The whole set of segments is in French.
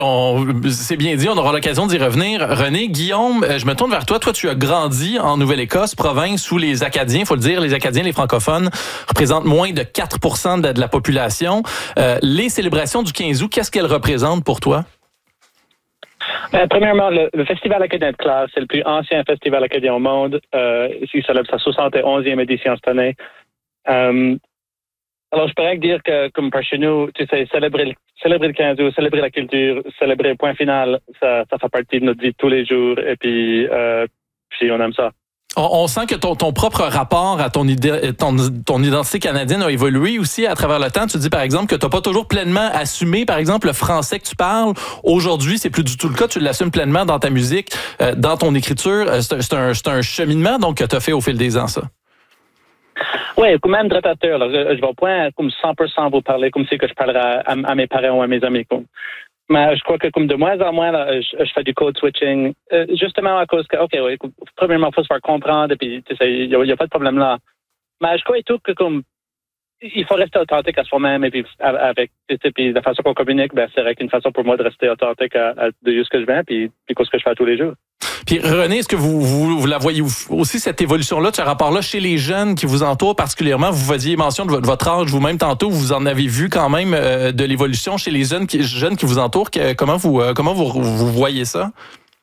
C'est bien dit, on aura l'occasion d'y revenir. René, Guillaume, je me tourne vers toi. Toi, tu as grandi en Nouvelle-Écosse, province où les Acadiens, il faut le dire, les Acadiens, les francophones, représentent moins de 4% de la population. Les célébrations du 15 août, qu'est-ce qu'elles représentent pour toi? Premièrement, le Festival acadien de classe, c'est le plus ancien festival acadien au monde. Il célèbre sa 71e édition cette année. Alors, je pourrais dire que, comme par chez nous, tu sais, célébrer le 15 août, célébrer la culture, célébrer le point final, ça fait partie de notre vie de tous les jours. Et puis on aime ça. On sent que ton propre rapport à ton identité canadienne a évolué aussi à travers le temps. Tu dis, par exemple, que tu n'as pas toujours pleinement assumé, par exemple, le français que tu parles. Aujourd'hui, c'est plus du tout le cas. Tu l'assumes pleinement dans ta musique, dans ton écriture. C'est un cheminement donc que tu as fait au fil des ans, ça. Oui, comme même traiteur, je vais point comme 100% vous parler comme si que je parlerais à mes parents ou à mes amis. Mais je crois que comme de moins en moins, là, je fais du code switching, justement à cause que, oui, premièrement, il faut se faire comprendre, et puis tu sais, il y a pas de problème là. Mais je crois et tout que comme il faut rester authentique à soi-même, et puis puis la façon qu'on communique, c'est vrai qu'une façon pour moi de rester authentique de ce que je viens, puis ce que je fais tous les jours. Puis René, est-ce que vous la voyez aussi, cette évolution-là, ce rapport-là chez les jeunes qui vous entourent particulièrement? Vous faisiez mention de votre âge vous-même tantôt, vous en avez vu quand même de l'évolution chez les jeunes qui vous entourent. Comment vous voyez ça?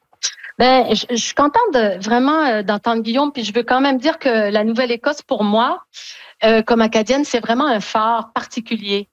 Je suis contente d'entendre Guillaume, puis je veux quand même dire que la Nouvelle-Écosse, pour moi, comme Acadienne, c'est vraiment un phare particulier.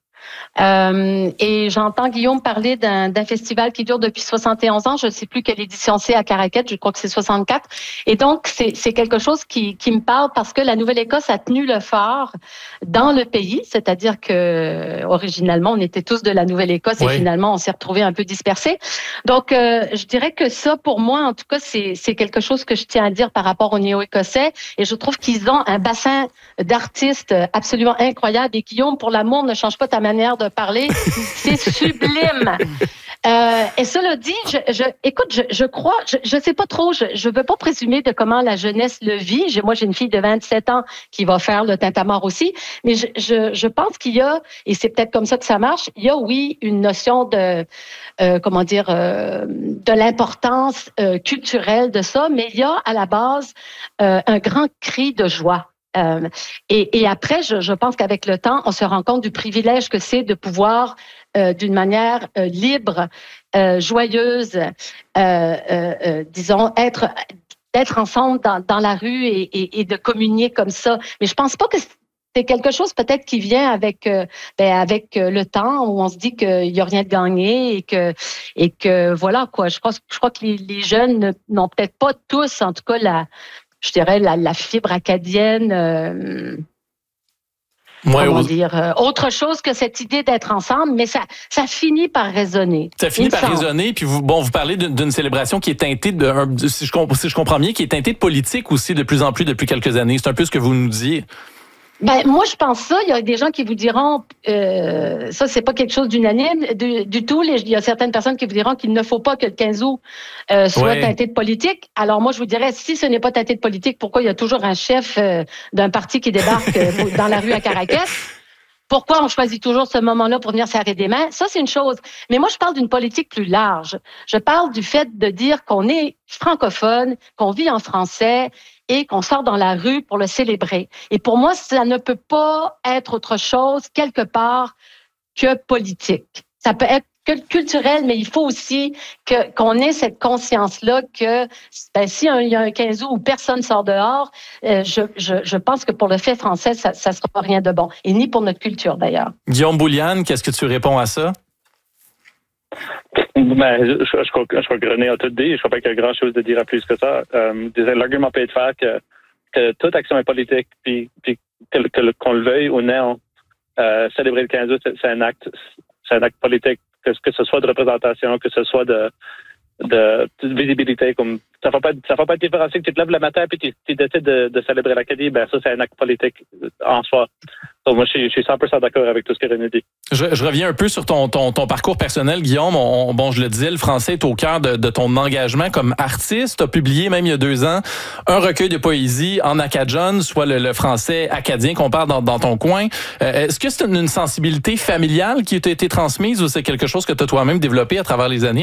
Et j'entends Guillaume parler d'un festival qui dure depuis 71 ans. Je ne sais plus quelle édition c'est à Caraquet, je crois que c'est 64. Et donc, c'est quelque chose qui me parle parce que la Nouvelle-Écosse a tenu le phare dans le pays, c'est-à-dire que originellement, on était tous de la Nouvelle-Écosse et finalement, on s'est retrouvés un peu dispersés. Donc, je dirais que ça, pour moi, en tout cas, c'est quelque chose que je tiens à dire par rapport aux Néo-Écossais. Et je trouve qu'ils ont un bassin d'artistes absolument incroyable. Et Guillaume, pour l'amour, ne change pas ta manière de parler, c'est sublime. Et cela dit, je crois, je sais pas trop, je veux pas présumer de comment la jeunesse le vit. Moi, j'ai une fille de 27 ans qui va faire le tintamarre aussi, mais je pense qu'il y a, et c'est peut-être comme ça que ça marche, il y a, oui, une notion de, de l'importance culturelle de ça, mais il y a à la base un grand cri de joie. Et après, je pense qu'avec le temps, on se rend compte du privilège que c'est de pouvoir, d'une manière libre, joyeuse, disons, d'être ensemble dans la rue et de communier comme ça. Mais je pense pas que c'est quelque chose peut-être qui vient avec le temps où on se dit qu'il y a rien de gagné et que voilà quoi. Je crois que les jeunes n'ont peut-être pas tous, en tout cas je dirais la fibre acadienne. Autre chose que cette idée d'être ensemble, mais ça finit par résonner. Ça finit par résonner, puis vous parlez d'une célébration qui est teintée si je comprends bien, qui est teintée de politique aussi de plus en plus depuis quelques années. C'est un peu ce que vous nous disiez. Moi, je pense ça. Il y a des gens qui vous diront, ça, c'est pas quelque chose d'unanime du tout. Il y a certaines personnes qui vous diront qu'il ne faut pas que le 15 août soit teinté de politique. Alors moi, je vous dirais, si ce n'est pas teinté de politique, pourquoi il y a toujours un chef d'un parti qui débarque dans la rue à Caraquet? Pourquoi on choisit toujours ce moment-là pour venir serrer des mains? Ça, c'est une chose. Mais moi, je parle d'une politique plus large. Je parle du fait de dire qu'on est francophone, qu'on vit en français et qu'on sort dans la rue pour le célébrer. Et pour moi, ça ne peut pas être autre chose, quelque part, que politique. Ça peut être culturel, mais il faut aussi qu'on ait cette conscience-là que si il y a un 15 août où personne sort dehors, je pense que pour le fait français, ça sera rien de bon. Et ni pour notre culture, d'ailleurs. Guillaume Bouliane, qu'est-ce que tu réponds à ça? Je crois que René a tout dit. Je crois pas qu'il y a grand-chose de dire à plus que ça. L'argument peut être fait que toute action est politique, puis qu'on le veuille ou non, célébrer le 15 août, c'est un acte politique. Que ce soit de représentation, que ce soit de visibilité, comme ça ne va pas être différencié que tu te lèves le matin et tu décides de célébrer l'Acadie, ça c'est un acte politique en soi. Donc moi je suis 100% d'accord avec tout ce que René dit. Je reviens un peu sur ton parcours personnel, Guillaume. Je le disais, le français est au cœur de ton engagement comme artiste. Tu as publié même il y a 2 ans un recueil de poésie en acadjon, soit le français acadien qu'on parle dans ton coin. Est-ce que c'est une sensibilité familiale qui t'a été transmise ou c'est quelque chose que tu as toi-même développé à travers les années?